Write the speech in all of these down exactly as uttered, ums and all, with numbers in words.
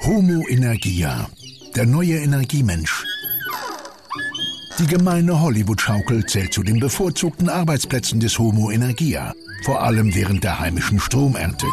Homo Energia, der neue Energiemensch. Die gemeine Hollywood-Schaukel zählt zu den bevorzugten Arbeitsplätzen des Homo Energia, vor allem während der heimischen Stromernte.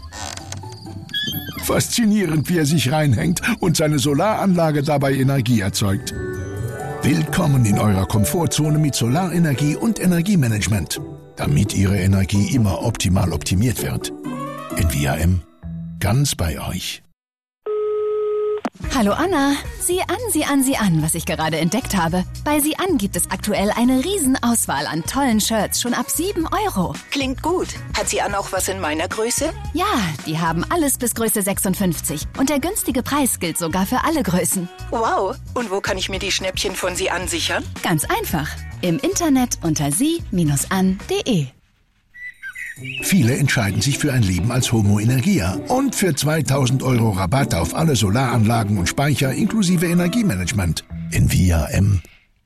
Faszinierend, wie er sich reinhängt und seine Solaranlage dabei Energie erzeugt. Willkommen in eurer Komfortzone mit Solarenergie und Energiemanagement, damit Ihre Energie immer optimal optimiert wird. Envia M, ganz bei euch. Hallo Anna, sieh an, sieh an, sieh an, was ich gerade entdeckt habe. Bei sieh an gibt es aktuell eine Riesenauswahl an tollen Shirts, schon ab sieben Euro. Klingt gut. Hat sie an auch was in meiner Größe? Ja, die haben alles bis Größe sechsundfünfzig. Und der günstige Preis gilt sogar für alle Größen. Wow, und wo kann ich mir die Schnäppchen von sie an sichern? Ganz einfach, im Internet unter sie an punkt de. Viele entscheiden sich für ein Leben als Homo Energia und für zweitausend Euro Rabatt auf alle Solaranlagen und Speicher inklusive Energiemanagement. Envia M.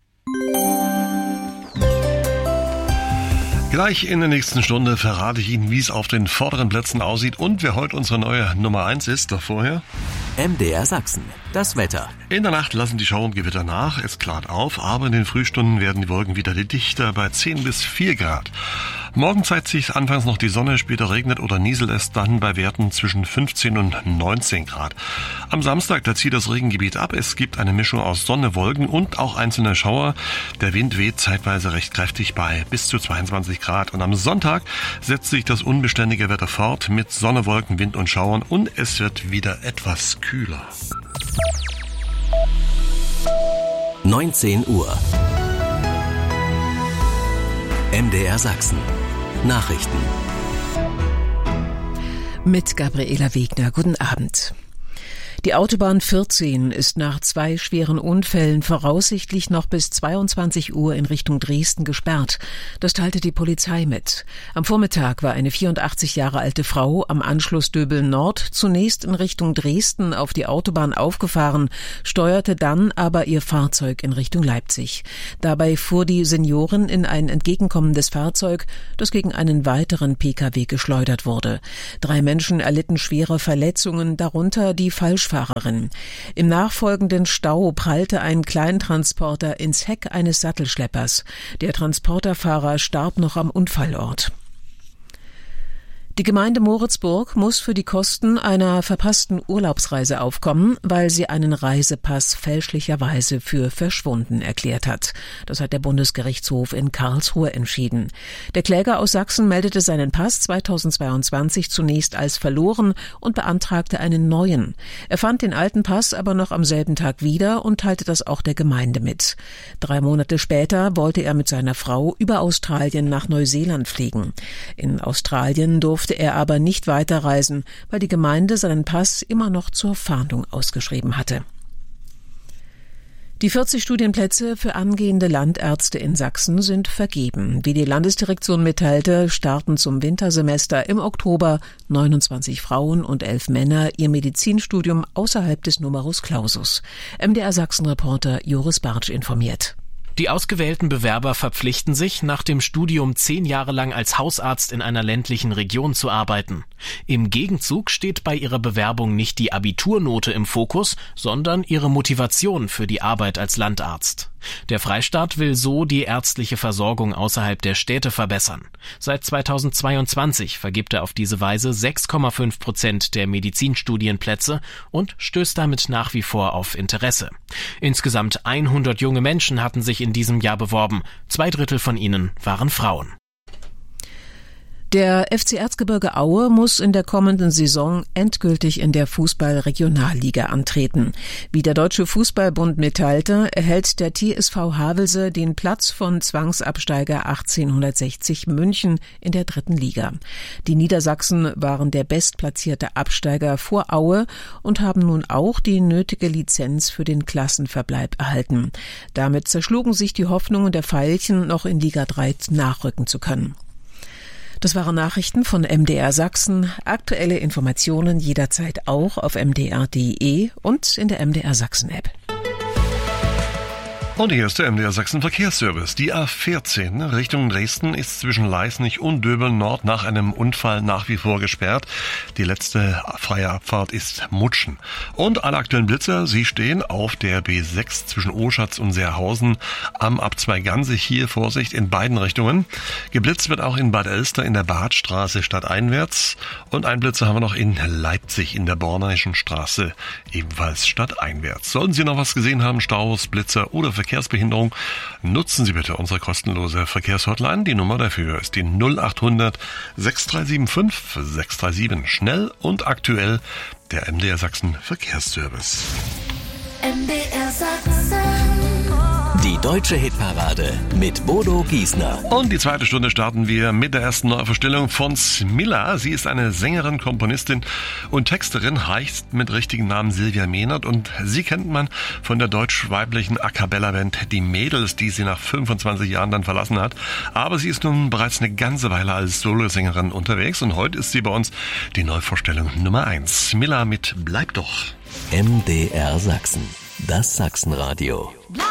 Gleich in der nächsten Stunde verrate ich Ihnen, wie es auf den vorderen Plätzen aussieht und wer heute unsere neue Nummer eins ist. Doch vorher M D R Sachsen, das Wetter. In der Nacht lassen die Schauergewitter nach, es klart auf, aber in den Frühstunden werden die Wolken wieder dichter bei zehn bis vier Grad. Morgen zeigt sich anfangs noch die Sonne, später regnet oder nieselt es dann bei Werten zwischen fünfzehn und neunzehn Grad. Am Samstag, da zieht das Regengebiet ab, es gibt eine Mischung aus Sonne, Wolken und auch einzelne Schauer. Der Wind weht zeitweise recht kräftig bei bis zu zweiundzwanzig Grad. Und am Sonntag setzt sich das unbeständige Wetter fort mit Sonne, Wolken, Wind und Schauern und es wird wieder etwas kühler. neunzehn Uhr. M D R Sachsen. Nachrichten. Mit Gabriela Wegner. Guten Abend. Die Autobahn vierzehn ist nach zwei schweren Unfällen voraussichtlich noch bis zweiundzwanzig Uhr in Richtung Dresden gesperrt. Das teilte die Polizei mit. Am Vormittag war eine vierundachtzig Jahre alte Frau am Anschluss Döbeln Nord zunächst in Richtung Dresden auf die Autobahn aufgefahren, steuerte dann aber ihr Fahrzeug in Richtung Leipzig. Dabei fuhr die Seniorin in ein entgegenkommendes Fahrzeug, das gegen einen weiteren Pkw geschleudert wurde. Drei Menschen erlitten schwere Verletzungen, darunter die Falschfahrerin. Im nachfolgenden Stau prallte ein Kleintransporter ins Heck eines Sattelschleppers. Der Transporterfahrer starb noch am Unfallort. Die Gemeinde Moritzburg muss für die Kosten einer verpassten Urlaubsreise aufkommen, weil sie einen Reisepass fälschlicherweise für verschwunden erklärt hat. Das hat der Bundesgerichtshof in Karlsruhe entschieden. Der Kläger aus Sachsen meldete seinen Pass zweitausendzweiundzwanzig zunächst als verloren und beantragte einen neuen. Er fand den alten Pass aber noch am selben Tag wieder und teilte das auch der Gemeinde mit. Drei Monate später wollte er mit seiner Frau über Australien nach Neuseeland fliegen. In Australien durfte er aber nicht weiterreisen, weil die Gemeinde seinen Pass immer noch zur Fahndung ausgeschrieben hatte. Die vierzig Studienplätze für angehende Landärzte in Sachsen sind vergeben. Wie die Landesdirektion mitteilte, starten zum Wintersemester im Oktober neunundzwanzig Frauen und elf Männer ihr Medizinstudium außerhalb des Numerus Clausus. M D R Sachsen-Reporter Joris Bartsch informiert. Die ausgewählten Bewerber verpflichten sich, nach dem Studium zehn Jahre lang als Hausarzt in einer ländlichen Region zu arbeiten. Im Gegenzug steht bei ihrer Bewerbung nicht die Abiturnote im Fokus, sondern ihre Motivation für die Arbeit als Landarzt. Der Freistaat will so die ärztliche Versorgung außerhalb der Städte verbessern. Seit zweitausendzweiundzwanzig vergibt er auf diese Weise sechs Komma fünf Prozent der Medizinstudienplätze und stößt damit nach wie vor auf Interesse. Insgesamt hundert junge Menschen hatten sich in diesem Jahr beworben. Zwei Drittel von ihnen waren Frauen. Der F C Erzgebirge Aue muss in der kommenden Saison endgültig in der Fußball-Regionalliga antreten. Wie der Deutsche Fußballbund mitteilte, erhält der T S V Havelse den Platz von Zwangsabsteiger achtzehnhundertsechzig München in der dritten Liga. Die Niedersachsen waren der bestplatzierte Absteiger vor Aue und haben nun auch die nötige Lizenz für den Klassenverbleib erhalten. Damit zerschlugen sich die Hoffnungen der Veilchen, noch in Liga drei nachrücken zu können. Das waren Nachrichten von M D R Sachsen. Aktuelle Informationen jederzeit auch auf m d r punkt d e und in der M D R Sachsen App. Und hier ist der M D R Sachsen Verkehrsservice. Die A vierzehn Richtung Dresden ist zwischen Leisnig und Döbeln Nord nach einem Unfall nach wie vor gesperrt. Die letzte freie Abfahrt ist Mutschen. Und alle aktuellen Blitzer, sie stehen auf der B sechs zwischen Oschatz und Seerhausen am Abzweig Ganzig. Hier Vorsicht in beiden Richtungen. Geblitzt wird auch in Bad Elster in der Badstraße stadteinwärts. Und ein Blitzer haben wir noch in Leipzig in der Bornischen Straße, ebenfalls stadteinwärts. Sollten Sie noch was gesehen haben, Staus, Blitzer oder Verkehrsbehinderung, nutzen Sie bitte unsere kostenlose Verkehrshotline. Die Nummer dafür ist die null acht hundert sechs drei sieben fünf sechs drei sieben. Schnell und aktuell der M D R Sachsen Verkehrsservice. M D R Sachsen. Die deutsche Hitparade mit Bodo Giesner. Und die zweite Stunde starten wir mit der ersten Neuverstellung von Smilla. Sie ist eine Sängerin, Komponistin und Texterin, heißt mit richtigen Namen Silvia Mehnert. Und sie kennt man von der deutsch-weiblichen A-Cappella-Band Die Mädels, die sie nach fünfundzwanzig Jahren dann verlassen hat. Aber sie ist nun bereits eine ganze Weile als Solosängerin unterwegs. Und heute ist sie bei uns die Neuvorstellung Nummer eins. Smilla mit Bleib doch. M D R Sachsen, das Sachsenradio. Bleib